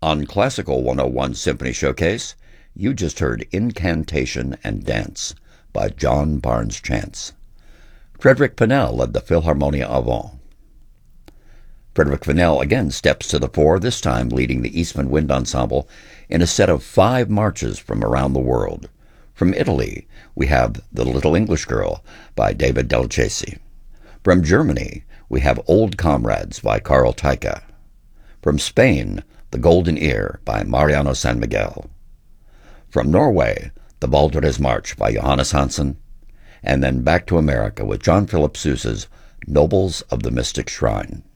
On Classical 101 Symphony Showcase, you just heard Incantation and Dance by John Barnes Chance. Frederick Fennell led the Philharmonia Avant. Frederick Fennell again steps to the fore, this time leading the Eastman Wind Ensemble in a set of 5 marches from around the world. From Italy, we have The Little English Girl by David Della Chese. From Germany, we have Old Comrades by Carl Teicha. From Spain, The Golden Ear by Mariano San Miguel. From Norway, The Balderes March by Johannes Hansen. And then back to America with John Philip Sousa's Nobles of the Mystic Shrine.